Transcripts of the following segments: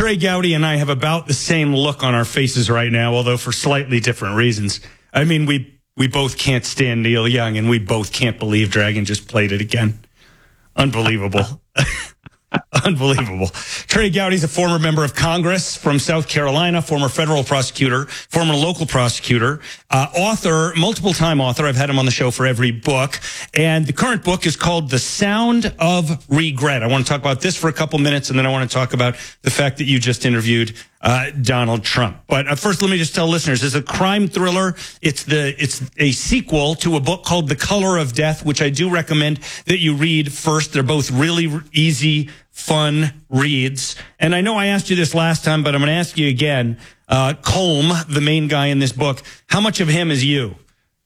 Trey Gowdy and I have about the same look on our faces right now, although for slightly different reasons. I mean, we both can't stand Neil Young, and we both can't believe Dragon just played it again. Unbelievable. Unbelievable. Trey Gowdy's a former member of Congress from South Carolina, former federal prosecutor, former local prosecutor, author, multiple-time author. I've had him on the show for every book. And the current book is called The Sound of Regret. I want to talk about this for a couple minutes, and then I want to talk about the fact that you just interviewed Donald Trump. But first, let me just tell listeners, it's a crime thriller. It's a sequel to a book called The Color of Death, which I do recommend that you read first. They're both really easy, fun reads. And I know I asked you this last time, but I'm going to ask you again. Colm, the main guy in this book, how much of him is you?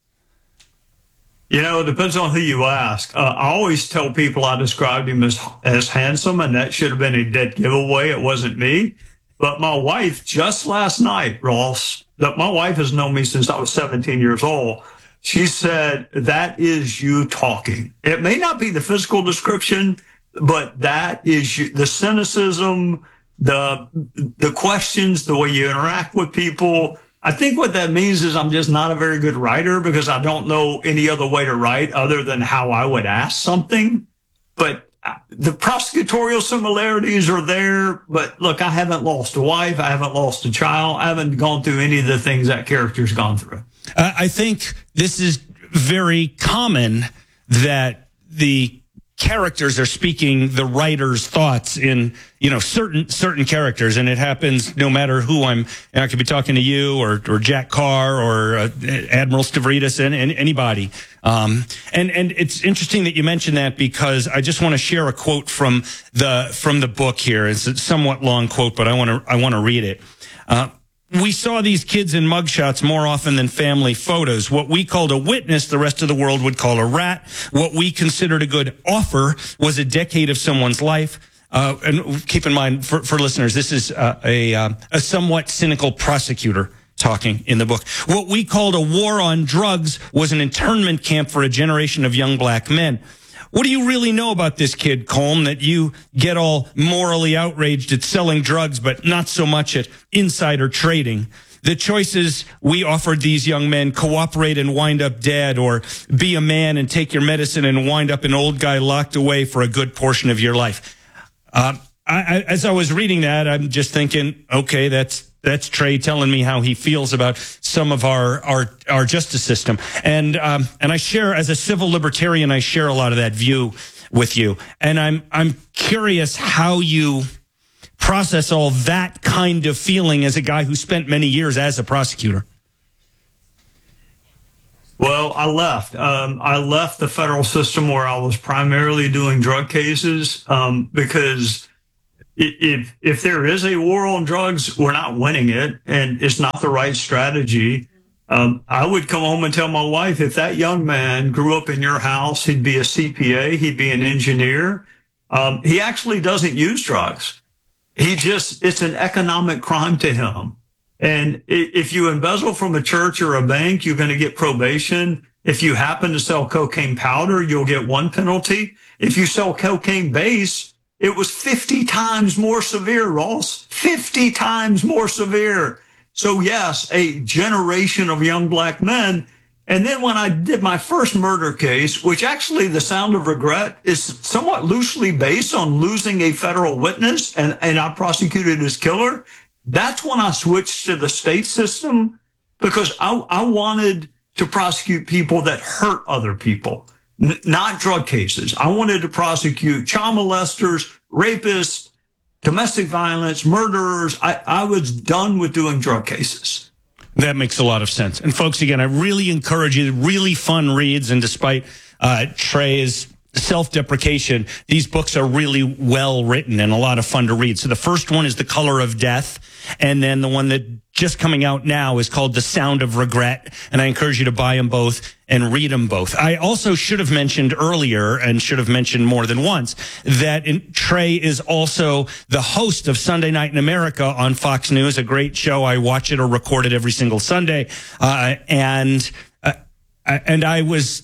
You know, it depends on who you ask. I always tell people I described him as handsome, and that should have been a dead giveaway. It wasn't me. But my wife, just last night, Ross, my wife has known me since I was 17 years old. She said, that is you talking. It may not be the physical description, but that is you, the cynicism, the questions, the way you interact with people. I think what that means is I'm just not a very good writer because I don't know any other way to write other than how I would ask something. But the prosecutorial similarities are there. But look, I haven't lost a wife. I haven't lost a child. I haven't gone through any of the things that character's gone through. I think this is very common that the characters are speaking the writer's thoughts in, certain characters. And it happens no matter who I could be talking to you or Jack Carr or Admiral Stavridis and anybody. And it's interesting that you mentioned that because I just want to share a quote from the book here. It's a somewhat long quote, but I want to read it. We saw these kids in mugshots more often than family photos. What we called a witness, the rest of the world would call a rat. What we considered a good offer was a decade of someone's life. And keep in mind, for listeners, this is a somewhat cynical prosecutor talking in the book. What we called a war on drugs was an internment camp for a generation of young black men. What do you really know about this kid, Colm, that you get all morally outraged at selling drugs, but not so much at insider trading? The choices we offered these young men, cooperate and wind up dead, or be a man and take your medicine and wind up an old guy locked away for a good portion of your life. As I was reading that, I'm just thinking, okay, that's Trey telling me how he feels about some of our justice system. And I share, as a civil libertarian, I share a lot of that view with you. And I'm curious how you process all that kind of feeling as a guy who spent many years as a prosecutor. Well, I left. I left the federal system where I was primarily doing drug cases because if there is a war on drugs, we're not winning it, and it's not the right strategy. I would come home and tell my wife, if that young man grew up in your house, he'd be a CPA, he'd be an engineer. He actually doesn't use drugs. It's an economic crime to him. And if you embezzle from a church or a bank, you're going to get probation. If you happen to sell cocaine powder, you'll get one penalty. If you sell cocaine base, it was 50 times more severe, Ross. 50 times more severe. So yes, a generation of young black men. And then when I did my first murder case, which actually The Sound of Regret is somewhat loosely based on losing a federal witness, and I prosecuted his killer, that's when I switched to the state system because I wanted to prosecute people that hurt other people. Not drug cases. I wanted to prosecute child molesters, rapists, domestic violence, murderers. I was done with doing drug cases. That makes a lot of sense. And folks, again, I really encourage you, really fun reads. And despite Trey's self-deprecation, these books are really well written and a lot of fun to read. So the first one is The Color of Death. And then the one that just coming out now is called The Sound of Regret. And I encourage you to buy them both and read them both. I also should have mentioned earlier, and should have mentioned more than once, that Trey is also the host of Sunday Night in America on Fox News, a great show. I watch it or record it every single Sunday. And I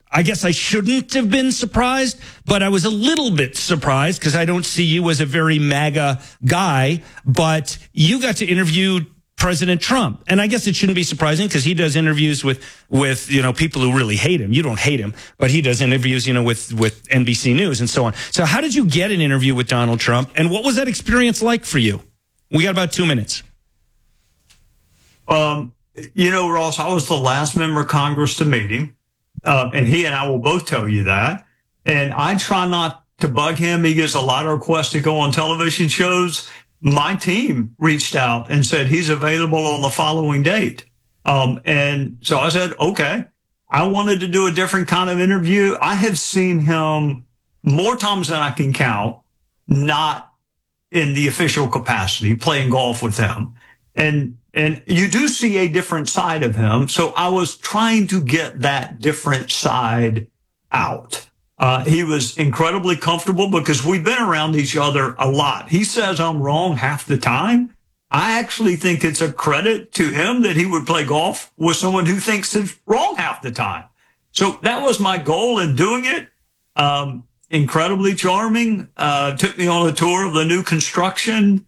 I guess I shouldn't have been surprised, but I was a little bit surprised because I don't see you as a very MAGA guy, but you got to interview President Trump. And I guess it shouldn't be surprising because he does interviews with, people who really hate him. You don't hate him, but he does interviews, with NBC News and so on. So how did you get an interview with Donald Trump? And what was that experience like for you? We got about 2 minutes. Ross, I was the last member of Congress to meet him. And he and I will both tell you that. And I try not to bug him. He gets a lot of requests to go on television shows. My team reached out and said he's available on the following date. And so I said, okay. I wanted to do a different kind of interview. I have seen him more times than I can count, not in the official capacity, playing golf with him. And you do see a different side of him. So I was trying to get that different side out. He was incredibly comfortable because we've been around each other a lot. He says I'm wrong half the time. I actually think it's a credit to him that he would play golf with someone who thinks it's wrong half the time. So that was my goal in doing it. Incredibly charming. Took me on a tour of the new construction.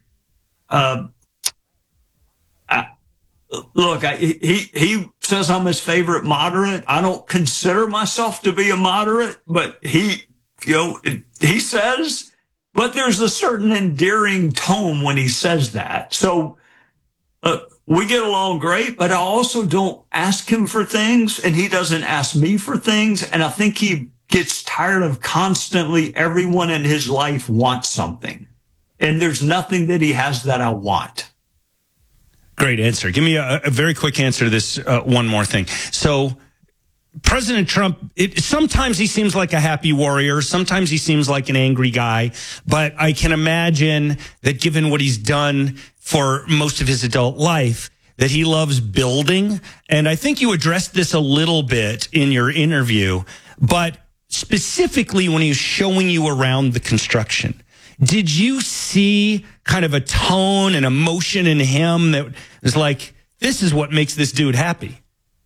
Look, he says I'm his favorite moderate. I don't consider myself to be a moderate, but he says, but there's a certain endearing tone when he says that. So we get along great, but I also don't ask him for things and he doesn't ask me for things. And I think he gets tired of constantly everyone in his life wants something. And there's nothing that he has that I want. Great answer. Give me a very quick answer to this one more thing. So President Trump, sometimes he seems like a happy warrior. Sometimes he seems like an angry guy. But I can imagine that given what he's done for most of his adult life, that he loves building. And I think you addressed this a little bit in your interview, but specifically when he was showing you around the construction. Did you see kind of a tone and emotion in him that was like, this is what makes this dude happy?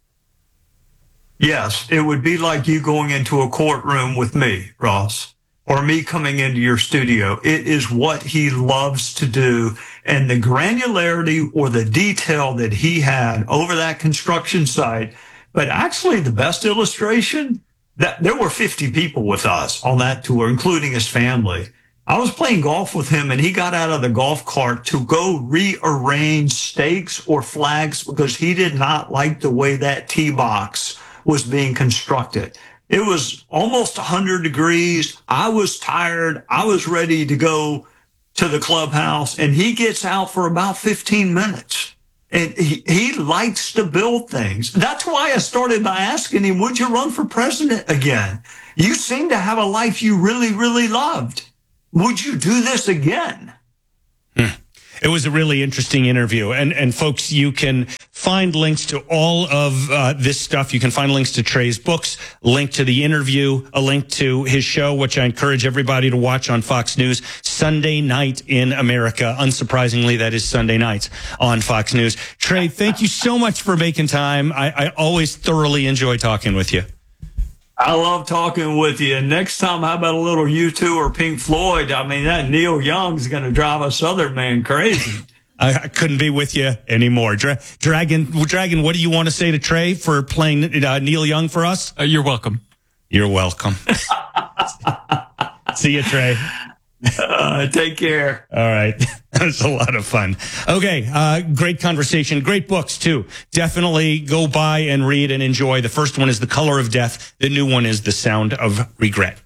Yes, it would be like you going into a courtroom with me, Ross, or me coming into your studio. It is what he loves to do. And the granularity or the detail that he had over that construction site. But actually, the best illustration, that there were 50 people with us on that tour, including his family. I was playing golf with him and he got out of the golf cart to go rearrange stakes or flags because he did not like the way that tee box was being constructed. It was almost 100 degrees. I was tired. I was ready to go to the clubhouse and he gets out for about 15 minutes. And he likes to build things. That's why I started by asking him, would you run for president again? You seem to have a life you really, really loved. Would you do this again? It was a really interesting interview. And folks, you can find links to all of this stuff. You can find links to Trey's books, link to the interview, a link to his show, which I encourage everybody to watch on Fox News, Sunday Night in America. Unsurprisingly, that is Sunday nights on Fox News. Trey, thank you so much for making time. I always thoroughly enjoy talking with you. I love talking with you. And next time, how about a little U2 or Pink Floyd? I mean, that Neil Young's going to drive a Southern man crazy. I couldn't be with you anymore. Dragon, what do you want to say to Trey for playing Neil Young for us? You're welcome. You're welcome. See you, Trey. Take care. All right. That was a lot of fun. Okay. Great conversation. Great books, too. Definitely go buy and read and enjoy. The first one is The Color of Death. The new one is The Sound of Regret.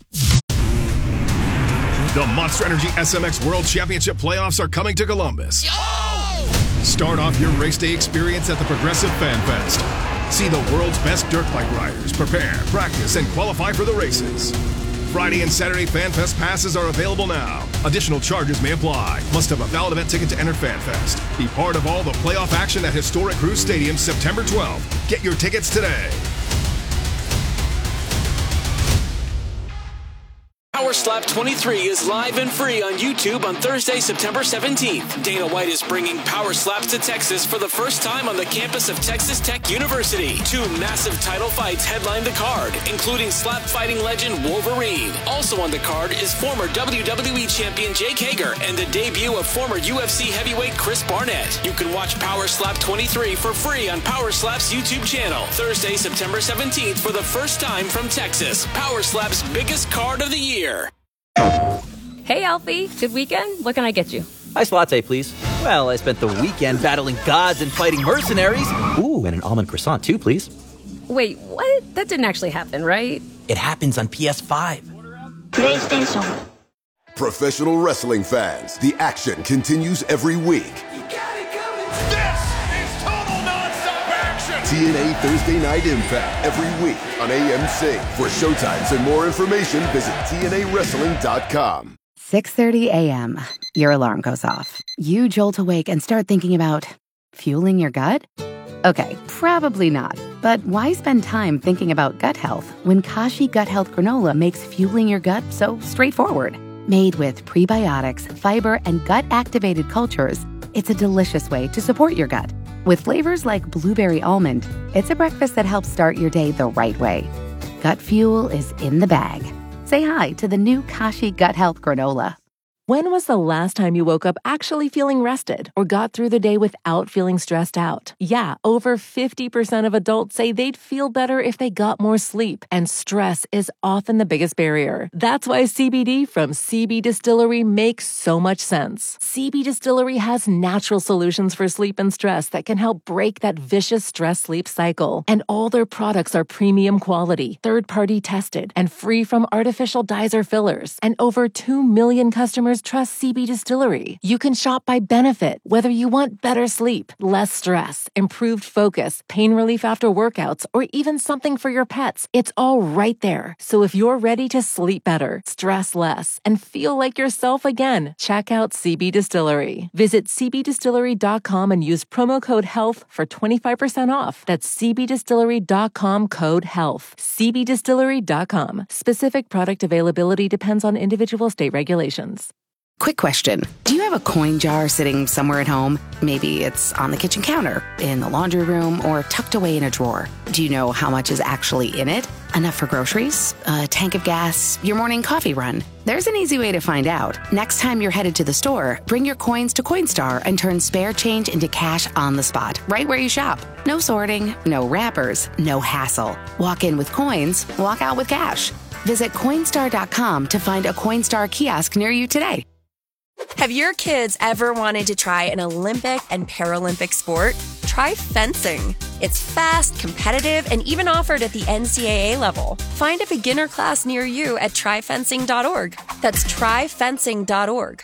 The Monster Energy SMX World Championship playoffs are coming to Columbus. Start off your race day experience at the Progressive Fan Fest. See the world's best dirt bike riders prepare, practice, and qualify for the races. Friday and Saturday Fan Fest passes are available now. Additional charges may apply. Must have a valid event ticket to enter Fan Fest. Be part of all the playoff action at historic Cruise Stadium September 12th. Get your tickets today. Power Slap 23 is live and free on YouTube on Thursday, September 17th. Dana White is bringing Power Slaps to Texas for the first time on the campus of Texas Tech University. 2 massive title fights headline the card, including slap fighting legend Wolverine. Also on the card is former WWE champion Jake Hager and the debut of former UFC heavyweight Chris Barnett. You can watch Power Slap 23 for free on Power Slap's YouTube channel. Thursday, September 17th for the first time from Texas. Power Slap's biggest card of the year. Hey, Alfie. Good weekend? What can I get you? Iced latte, please. Well, I spent the weekend battling gods and fighting mercenaries. Ooh, and an almond croissant, too, please. Wait, what? That didn't actually happen, right? It happens on PS5. PlayStation. Professional wrestling fans, the action continues every week. This is total nonstop action. TNA Thursday Night Impact every week on AMC. For showtimes and more information, visit TNAWrestling.com. 6:30 a.m. Your alarm goes off. You jolt awake and start thinking about fueling your gut? Okay, probably not. But why spend time thinking about gut health when Kashi Gut Health Granola makes fueling your gut so straightforward? Made with prebiotics, fiber, and gut-activated cultures, it's a delicious way to support your gut. With flavors like blueberry almond, it's a breakfast that helps start your day the right way. Gut fuel is in the bag. Say hi to the new Kashi Gut Health Granola. When was the last time you woke up actually feeling rested or got through the day without feeling stressed out? Yeah, over 50% of adults say they'd feel better if they got more sleep, and stress is often the biggest barrier. That's why CBD from CB Distillery makes so much sense. CB Distillery has natural solutions for sleep and stress that can help break that vicious stress-sleep cycle. And all their products are premium quality, third-party tested, and free from artificial dyes or fillers. And over 2 million customers trust CB Distillery. You can shop by benefit, whether you want better sleep, less stress, improved focus, pain relief after workouts, or even something for your pets. It's all right there. So if you're ready to sleep better, stress less, and feel like yourself again, check out CB Distillery. Visit cbdistillery.com and use promo code HEALTH for 25% off. That's cbdistillery.com code HEALTH. cbdistillery.com. Specific product availability depends on individual state regulations. Quick question. Do you have a coin jar sitting somewhere at home? Maybe it's on the kitchen counter, in the laundry room, or tucked away in a drawer. Do you know how much is actually in it? Enough for groceries? A tank of gas? Your morning coffee run? There's an easy way to find out. Next time you're headed to the store, bring your coins to Coinstar and turn spare change into cash on the spot, right where you shop. No sorting, no wrappers, no hassle. Walk in with coins, walk out with cash. Visit Coinstar.com to find a Coinstar kiosk near you today. Have your kids ever wanted to try an Olympic and Paralympic sport? Try fencing. It's fast, competitive, and even offered at the NCAA level. Find a beginner class near you at tryfencing.org. That's tryfencing.org.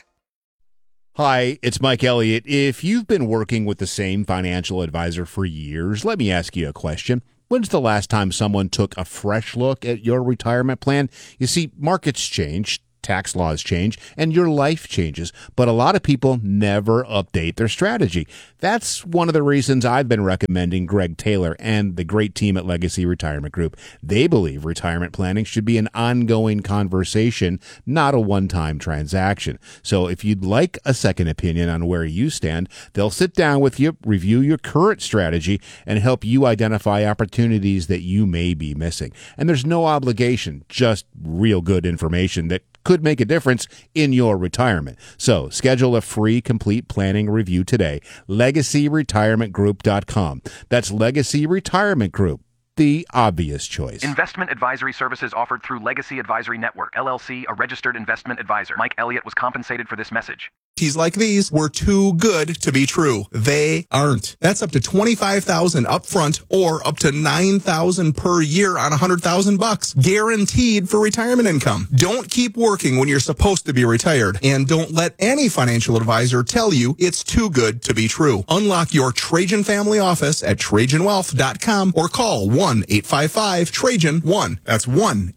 Hi, it's Mike Elliott. If you've been working with the same financial advisor for years, let me ask you a question. When's the last time someone took a fresh look at your retirement plan? You see, markets change, tax laws change, and your life changes, but a lot of people never update their strategy. That's one of the reasons I've been recommending Greg Taylor and the great team at Legacy Retirement Group. They believe retirement planning should be an ongoing conversation, not a one-time transaction. So if you'd like a second opinion on where you stand, they'll sit down with you, review your current strategy, and help you identify opportunities that you may be missing. And there's no obligation, just real good information that could make a difference in your retirement. So schedule a free complete planning review today. LegacyRetirementGroup.com. That's Legacy Retirement Group, the obvious choice. Investment advisory services offered through Legacy Advisory Network, LLC, a registered investment advisor. Mike Elliott was compensated for this message. Like these were too good to be true. They aren't. That's up to $25,000 up front or up to $9,000 per year on $100,000 guaranteed for retirement income. Don't keep working when you're supposed to be retired, and don't let any financial advisor tell you it's too good to be true. Unlock your Trajan family office at TrajanWealth.com or call 1-855-TRAJAN-1. That's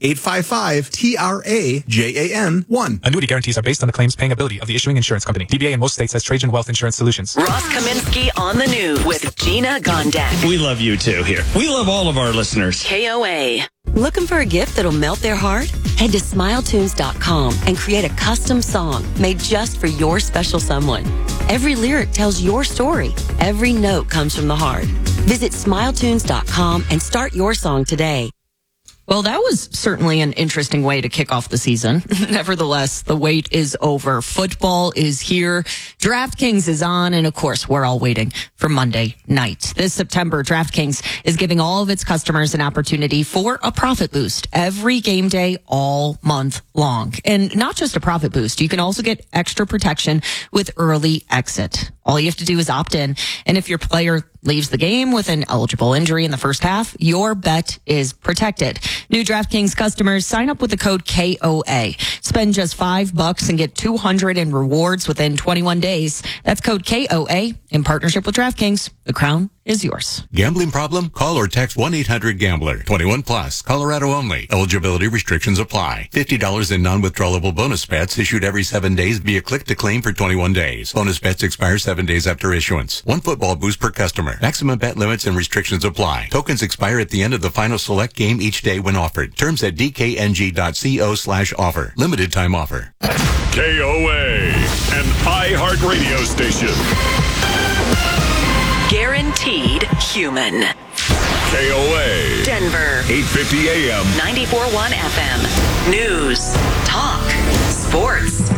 1-855-TRAJAN-1. Annuity guarantees are based on the claims paying ability of the issuing insurance company. DBA in most states has Trajan Wealth Insurance Solutions. Ross Kaminsky on the news with Gina Gondek. We love you too here. We love all of our listeners. KOA. Looking for a gift that'll melt their heart? Head to smiletunes.com and create a custom song made just for your special someone. Every lyric tells your story. Every note comes from the heart. Visit smiletunes.com and start your song today. Well, that was certainly an interesting way to kick off the season. Nevertheless, the wait is over. Football is here. DraftKings is on. And of course, we're all waiting for Monday night. This September, DraftKings is giving all of its customers an opportunity for a profit boost every game day all month long. And not just a profit boost. You can also get extra protection with early exit. All you have to do is opt in. And if your player leaves the game with an eligible injury in the first half, your bet is protected. New DraftKings customers sign up with the code KOA. Spend just $5 and get $200 in rewards within 21 days. That's code KOA in partnership with DraftKings. The crown is yours. Gambling problem? Call or text 1-800-GAMBLER. 21 plus. Colorado only. Eligibility restrictions apply. $50 in non-withdrawable bonus bets issued every 7 days via click to claim for 21 days. Bonus bets expire 7 days after issuance. One football boost per customer. Maximum bet limits and restrictions apply. Tokens expire at the end of the final select game each day when offered. Terms at dkng.co/offer. Limited time offer. KOA, an iHeartRadio station. Guaranteed human. KOA. Denver. 850 AM. 94.1 FM. News. Talk. Sports.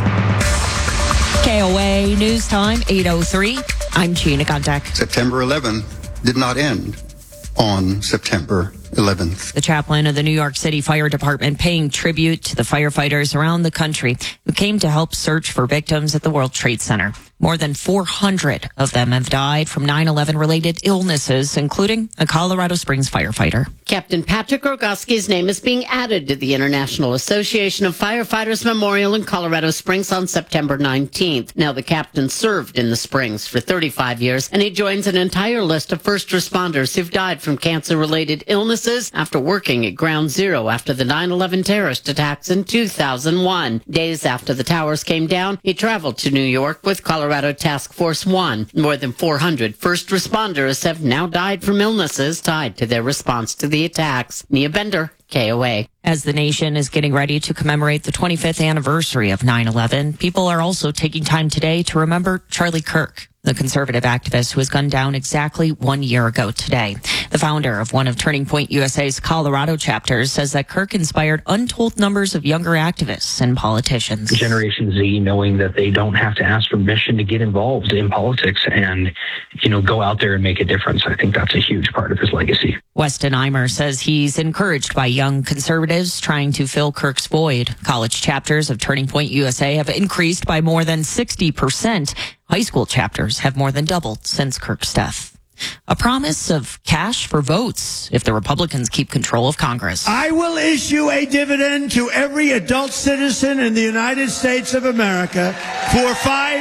KOA News Time, 8:03. I'm Gina Gondek. September 11 did not end on September 11th. The chaplain of the New York City Fire Department paying tribute to the firefighters around the country who came to help search for victims at the World Trade Center. More than 400 of them have died from 9/11 related illnesses, including a Colorado Springs firefighter. Captain Patrick Rogoski's name is being added to the International Association of Firefighters Memorial in Colorado Springs on September 19th. Now, the captain served in the Springs for 35 years, and he joins an entire list of first responders who've died from cancer-related illnesses after working at Ground Zero after the 9/11 terrorist attacks in 2001. Days after the towers came down, he traveled to New York with Colorado Task Force 1. More than 400 first responders have now died from illnesses tied to their response to the attacks. Nia Bender, KOA. As the nation is getting ready to commemorate the 25th anniversary of 9/11, people are also taking time today to remember Charlie Kirk, the conservative activist who was gunned down exactly 1 year ago today. The founder of one of Turning Point USA's Colorado chapters says that Kirk inspired untold numbers of younger activists and politicians. Generation Z, knowing that they don't have to ask permission to get involved in politics and, go out there and make a difference. I think that's a huge part of his legacy. Weston Eimer says he's encouraged by young conservatives trying to fill Kirk's void. College chapters of Turning Point USA have increased by more than 60%. High school chapters have more than doubled since Kirk's death. A promise of cash for votes if the Republicans keep control of Congress. I will issue a dividend to every adult citizen in the United States of America for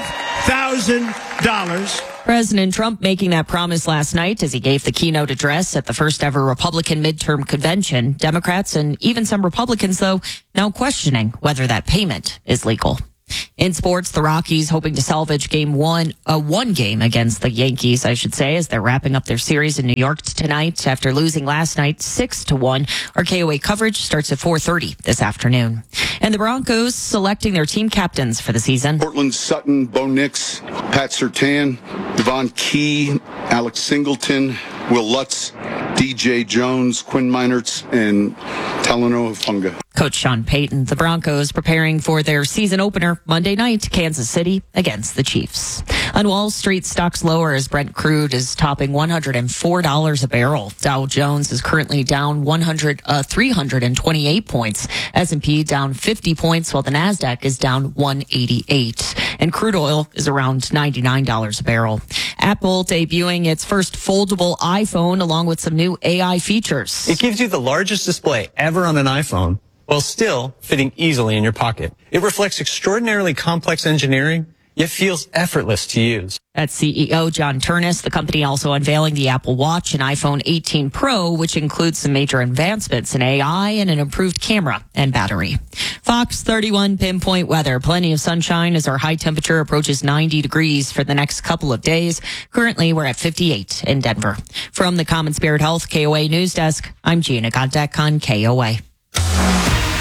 $5,000. President Trump making that promise last night as he gave the keynote address at the first ever Republican midterm convention. Democrats and even some Republicans, though, now questioning whether that payment is legal. In sports, the Rockies hoping to salvage one game against the Yankees, I should say, as they're wrapping up their series in New York tonight after losing last night 6-1. Our KOA coverage starts at 4:30 this afternoon. And the Broncos selecting their team captains for the season. Portland Sutton, Bo Nix, Pat Surtain, Devon Key, Alex Singleton, Will Lutz, DJ Jones, Quinn Meinertz, and Talanoa Funga. Coach Sean Payton, the Broncos preparing for their season opener Monday night, Kansas City against the Chiefs. On Wall Street, stocks lower as Brent crude is topping $104 a barrel. Dow Jones is currently down 328 points. S&P down 50 points, while the Nasdaq is down 188. And crude oil is around $99 a barrel. Apple debuting its first foldable iPhone along with some new AI features. It gives you the largest display ever on an iPhone, while still fitting easily in your pocket. It reflects extraordinarily complex engineering, yet feels effortless to use. That's CEO John Turnus. The company also unveiling the Apple Watch and iPhone 18 Pro, which includes some major advancements in AI and an improved camera and battery. Fox 31 pinpoint weather. Plenty of sunshine as our high temperature approaches 90 degrees for the next couple of days. Currently, we're at 58 in Denver. From the Common Spirit Health KOA News Desk, I'm Gina Gondek on KOA.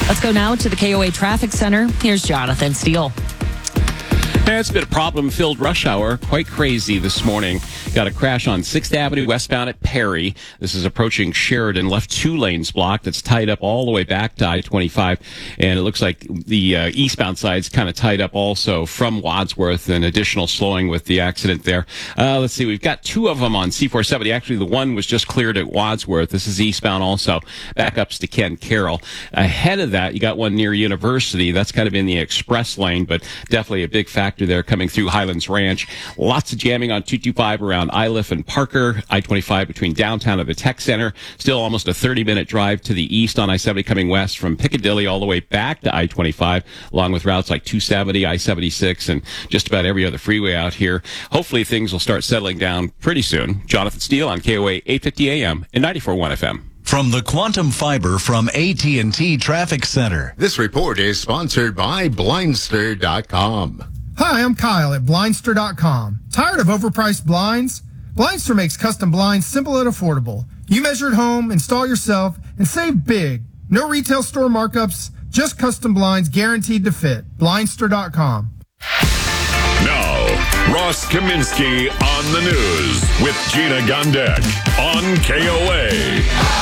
Let's go now to the KOA Traffic Center. Here's Jonathan Steele. It's been a problem-filled rush hour. Quite crazy this morning. Got a crash on 6th Avenue westbound at Perry. This is approaching Sheridan. Left 2 lanes blocked. That's tied up all the way back to I-25. And it looks like the eastbound side's kind of tied up also from Wadsworth, and additional slowing with the accident there. Let's see. We've got 2 of them on C-470. Actually, the one was just cleared at Wadsworth. This is eastbound also. Backups to Ken Carroll. Ahead of that, you got one near University. That's kind of in the express lane, but definitely a big factor there coming through Highlands Ranch. Lots of jamming on 225 around Iliff and Parker. I-25 between downtown and the Tech Center. Still almost a 30-minute drive to the east on I-70 coming west from Piccadilly all the way back to I-25, along with routes like 270, I-76, and just about every other freeway out here. Hopefully things will start settling down pretty soon. Jonathan Steele on KOA 850 AM and 94.1 FM. From the Quantum Fiber from AT&T Traffic Center. This report is sponsored by Blindster.com. Hi, I'm Kyle at Blindster.com. Tired of overpriced blinds? Blindster makes custom blinds simple and affordable. You measure at home, install yourself, and save big. No retail store markups, just custom blinds guaranteed to fit. Blindster.com. Now, Ross Kaminsky on the news with Gina Gondek on KOA.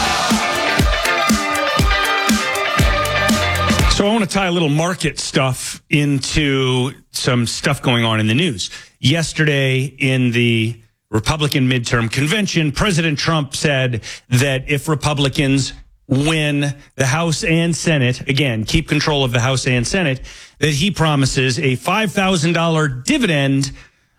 So I want to tie a little market stuff into some stuff going on in the news. Yesterday in the Republican midterm convention, President Trump said that if Republicans win the House and Senate, again, keep control of the House and Senate, that he promises a $5,000 dividend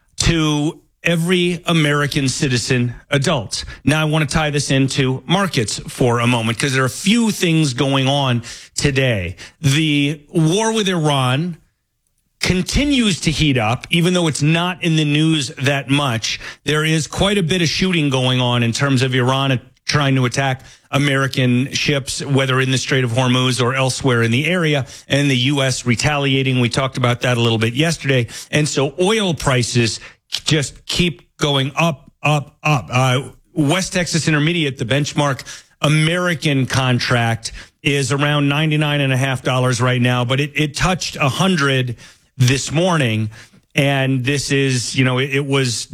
to every American citizen adult. Now, I want to tie this into markets for a moment because there are a few things going on today. The war with Iran continues to heat up, even though it's not in the news that much. There is quite a bit of shooting going on in terms of Iran trying to attack American ships, whether in the Strait of Hormuz or elsewhere in the area, and the U.S. retaliating. We talked about that a little bit yesterday. And so oil prices just keep going up, up, up. West Texas Intermediate, the benchmark American contract, is around $99.50 right now, but it touched 100 this morning. And this is, it was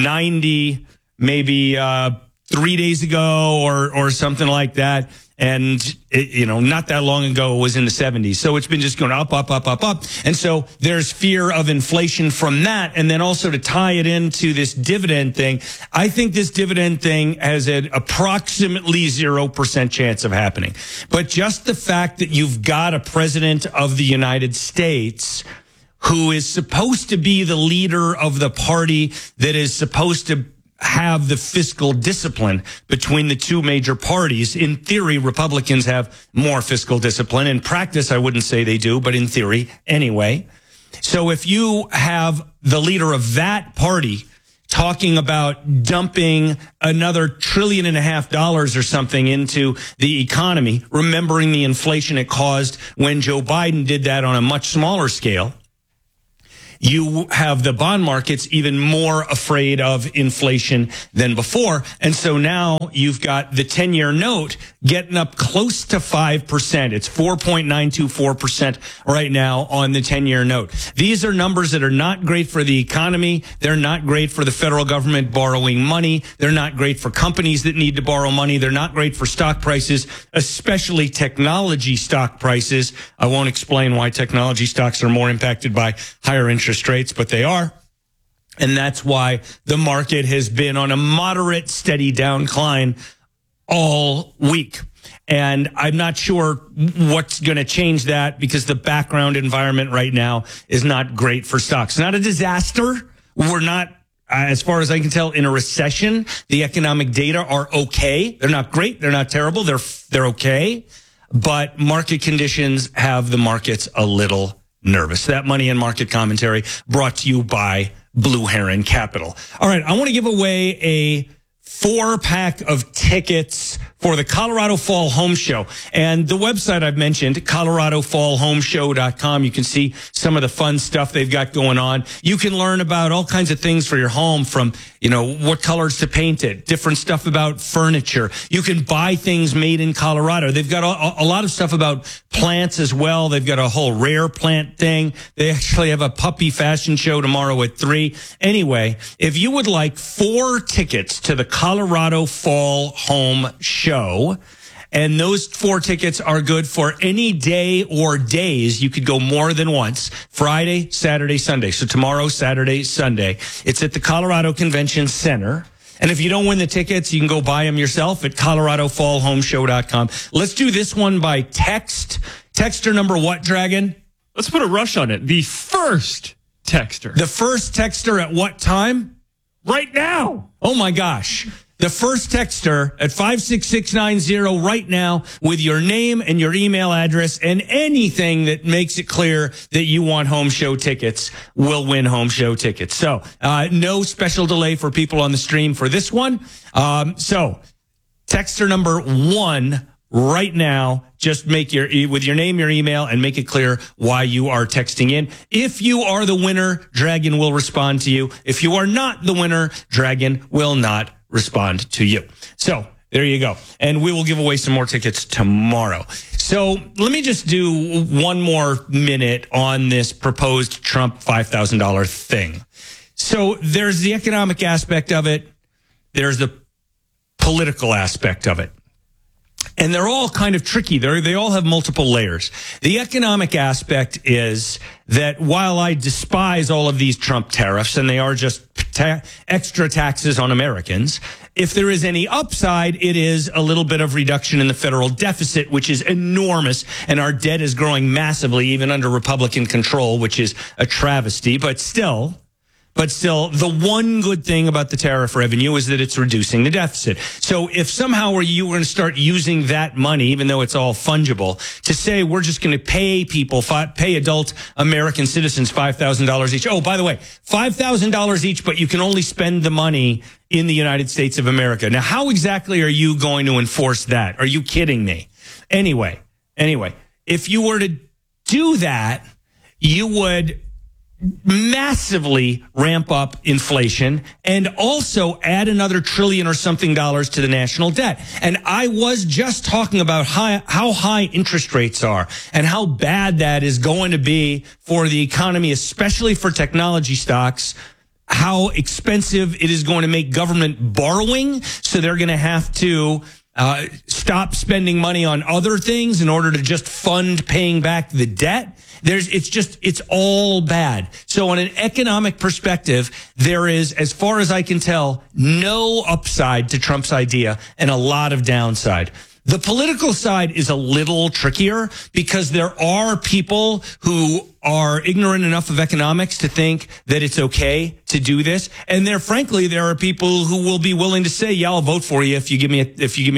90 maybe 3 days ago or something like that. And, not that long ago, it was in the 70s. So it's been just going up, up, up, up, up. And so there's fear of inflation from that. And then also to tie it into this dividend thing, I think this dividend thing has an approximately 0% chance of happening. But just the fact that you've got a president of the United States who is supposed to be the leader of the party that is supposed to have the fiscal discipline between the two major parties. In theory, Republicans have more fiscal discipline. In practice, I wouldn't say they do, but in theory, anyway. So if you have the leader of that party talking about dumping another $1.5 trillion or something into the economy, remembering the inflation it caused when Joe Biden did that on a much smaller scale, you have the bond markets even more afraid of inflation than before. And so now you've got the 10-year note getting up close to 5%. It's 4.924% right now on the 10-year note. These are numbers that are not great for the economy. They're not great for the federal government borrowing money. They're not great for companies that need to borrow money. They're not great for stock prices, especially technology stock prices. I won't explain why technology stocks are more impacted by higher interest rates, but they are. And that's why the market has been on a moderate, steady downcline all week. And I'm not sure what's going to change that because the background environment right now is not great for stocks. Not a disaster. We're not, as far as I can tell, in a recession. The economic data are okay. They're not great. They're not terrible. They're okay. But market conditions have the markets a little nervous. That Money and Market Commentary brought to you by Blue Heron Capital. All right, I want to give away a 4-pack of tickets for the Colorado Fall Home Show. And the website I've mentioned, ColoradoFallHomeShow.com. You can see some of the fun stuff they've got going on. You can learn about all kinds of things for your home, from, what colors to paint it, different stuff about furniture. You can buy things made in Colorado. They've got a lot of stuff about plants as well. They've got a whole rare plant thing. They actually have a puppy fashion show tomorrow at 3. Anyway, if you would like 4 tickets to the Colorado Fall Home Show, and those 4 tickets are good for any day or days. You could go more than once. Friday, Saturday, Sunday. So tomorrow, Saturday, Sunday. It's at the Colorado Convention Center. And if you don't win the tickets, you can go buy them yourself at ColoradoFallHomeShow.com. Let's do this one by text. Texter number what, Dragon? Let's put a rush on it. The first texter. The first texter at what time? Right now. Oh, my gosh. The first texter at 56690 right now with your name and your email address and anything that makes it clear that you want home show tickets will win home show tickets. So no special delay for people on the stream for this one. So texter number 1 right now, just make with your name, your email, and make it clear why you are texting in. If you are the winner, Dragon will respond to you. If you are not the winner, Dragon will not respond to you. So there you go. And we will give away some more tickets tomorrow. So let me just do one more minute on this proposed Trump $5,000 thing. So there's the economic aspect of it. There's the political aspect of it. And they're all kind of tricky. They all have multiple layers. The economic aspect is that while I despise all of these Trump tariffs, and they are just extra taxes on Americans, if there is any upside, it is a little bit of reduction in the federal deficit, which is enormous, and our debt is growing massively, even under Republican control, which is a travesty. But still, the one good thing about the tariff revenue is that it's reducing the deficit. So if somehow you were going to start using that money, even though it's all fungible, to say we're just going to pay people, pay adult American citizens $5,000 each. Oh, by the way, $5,000 each, but you can only spend the money in the United States of America. Now, how exactly are you going to enforce that? Are you kidding me? Anyway, if you were to do that, you would massively ramp up inflation and also add another $1 trillion or something to the national debt. And I was just talking about how high interest rates are and how bad that is going to be for the economy, especially for technology stocks, how expensive it is going to make government borrowing. So they're going to have to stop spending money on other things in order to just fund paying back the debt. It's all bad. So on an economic perspective, there is, as far as I can tell, no upside to Trump's idea and a lot of downside. The political side is a little trickier because there are people who are ignorant enough of economics to think that it's okay to do this. And there are people who will be willing to say, yeah, I'll vote for you if you give me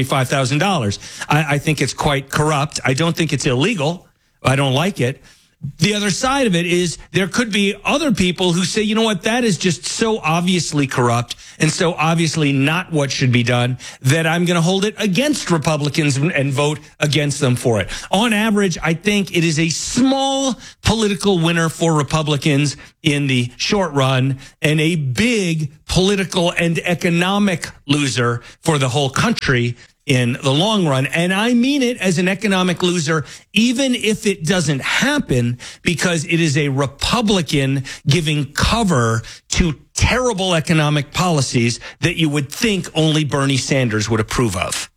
$5,000. I think it's quite corrupt. I don't think it's illegal. I don't like it. The other side of it is there could be other people who say, you know what, that is just so obviously corrupt and so obviously not what should be done that I'm going to hold it against Republicans and vote against them for it. On average, I think it is a small political winner for Republicans in the short run and a big political and economic loser for the whole country in the long run. And I mean it as an economic loser, even if it doesn't happen, because it is a Republican giving cover to terrible economic policies that you would think only Bernie Sanders would approve of.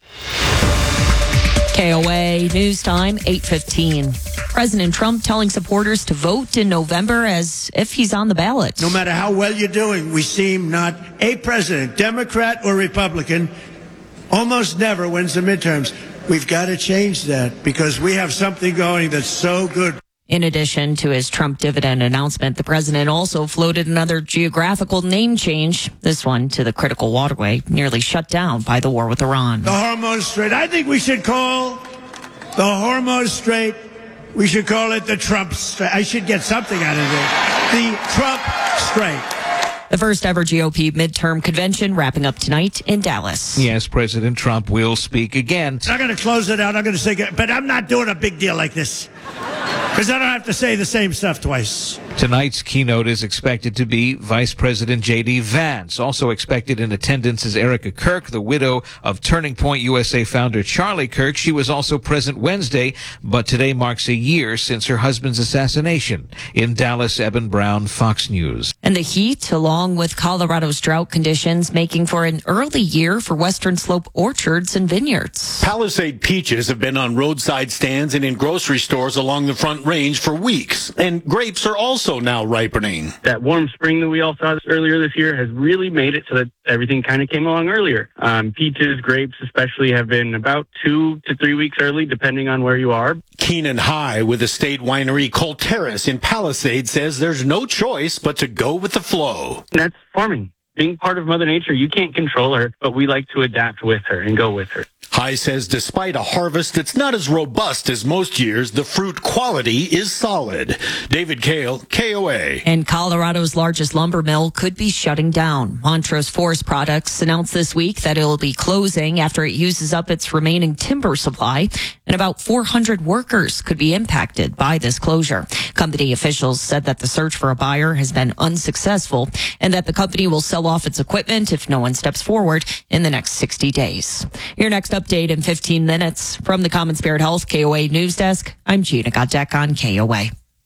KOA News Time, 8:15. President Trump telling supporters to vote in November as if he's on the ballot. No matter how well you're doing, we seem not a president, Democrat or Republican, almost never wins the midterms. We've got to change that because we have something going that's so good. In addition to his Trump dividend announcement, the president also floated another geographical name change, this one to the critical waterway nearly shut down by the war with Iran. The Hormuz Strait. I think we should call the Hormuz Strait, we should call it the Trump Strait. I should get something out of it. The Trump Strait. The first ever GOP midterm convention wrapping up tonight in Dallas. Yes, President Trump will speak again. I'm going to close it out. I'm going to say, but I'm not doing a big deal like this because I don't have to say the same stuff twice. Tonight's keynote is expected to be Vice President J.D. Vance. Also expected in attendance is Erica Kirk, the widow of Turning Point USA founder Charlie Kirk. She was also present Wednesday, but today marks a year since her husband's assassination. In Dallas, Eben Brown, Fox News. And the heat, along with Colorado's drought conditions, making for an early year for Western Slope orchards and vineyards. Palisade peaches have been on roadside stands and in grocery stores along the Front Range for weeks, and grapes are also now ripening. That warm spring that we all saw earlier this year has really made it so that everything kind of came along earlier. Peaches, grapes especially, have been about 2 to 3 weeks early, depending on where you are. Keenan High with estate winery Cole Terrace in Palisade says there's no choice but to go with the flow. That's farming. Being part of Mother Nature, you can't control her, but we like to adapt with her and go with her. High says despite a harvest that's not as robust as most years, the fruit quality is solid. David Kale, KOA. And Colorado's largest lumber mill could be shutting down. Montrose Forest Products announced this week that it will be closing after it uses up its remaining timber supply, and about 400 workers could be impacted by this closure. Company officials said that the search for a buyer has been unsuccessful and that the company will sell off its equipment if no one steps forward in the next 60 days. Your next update in 15 minutes. From the Common Spirit Health KOA News Desk, I'm Gina Godek on KOA.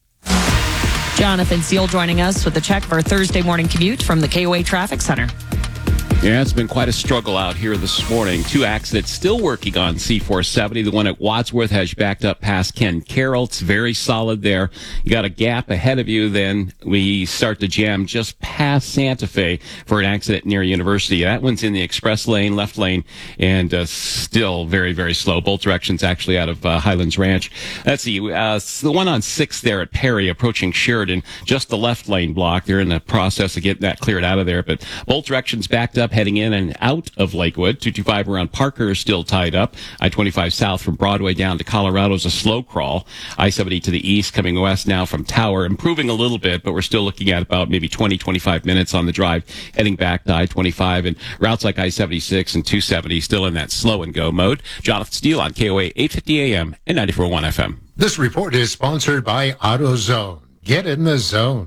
Jonathan Seal joining us with a check of our Thursday morning commute from the KOA Traffic Center. Yeah, it's been quite a struggle out here this morning. 2 accidents still working on C-470. The one at Wadsworth has you backed up past Ken Carroll. It's very solid there. You got a gap ahead of you. Then we start to jam just past Santa Fe for an accident near University. That one's in the express lane, left lane, and still very, very slow. Both directions actually out of Highlands Ranch. Let's see. The one on 6th there at Perry approaching Sheridan, just the left lane block. They're in the process of getting that cleared out of there, but both directions backed up heading in and out of Lakewood. 225 around Parker is still tied up. I-25 south from Broadway down to Colorado is a slow crawl. I-70 to the east coming west now from Tower, improving a little bit, but we're still looking at about maybe 20-25 minutes on the drive heading back to I-25, and routes like I-76 and 270 still in that slow and go mode. Jonathan Steele on KOA 850 AM and 94.1 FM. This report is sponsored by AutoZone. Get in the zone.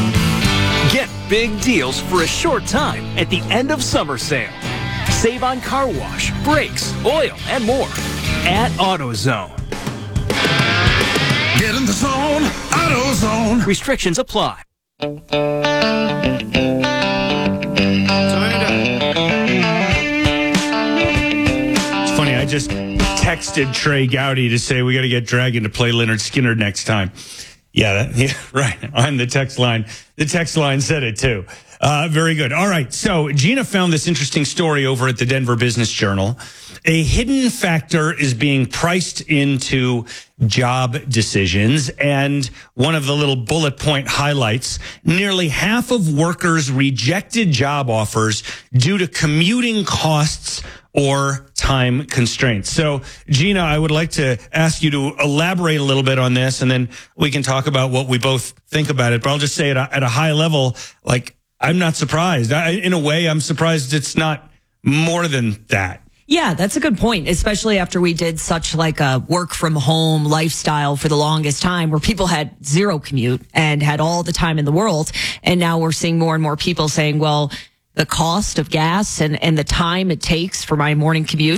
Get big deals for a short time at the end of summer sale. Save on car wash, brakes, oil, and more at AutoZone. Get in the zone, AutoZone. Restrictions apply. It's funny, I just texted Trey Gowdy to say we got to get Dragon to play Leonard Skinner next time. Yeah, right. On the text line. The text line said it too. Very good. All right. So Gina found this interesting story over at the Denver Business Journal. A hidden factor is being priced into job decisions. And one of the little bullet point highlights, nearly half of workers rejected job offers due to commuting costs or time constraints. So, Gina, I would like to ask you to elaborate a little bit on this, and then we can talk about what we both think about it. But I'll just say at a high level, like, I'm not surprised. In a way, I'm surprised it's not more than that. Yeah, that's a good point, especially after we did such like a work from home lifestyle for the longest time where people had zero commute and had all the time in the world. And now we're seeing more and more people saying, well, the cost of gas and the time it takes for my morning commute